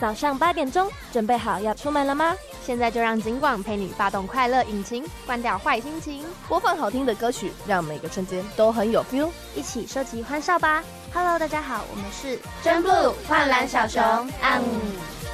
早上8点钟，准备好要出门了吗？ 现在就让警广陪你发动快乐引擎，关掉坏心情， 播放好听的歌曲，让每个瞬间都很有 feel， 一起收集欢笑吧。Hello， 大家好，我们是真 blue 幻蓝小熊，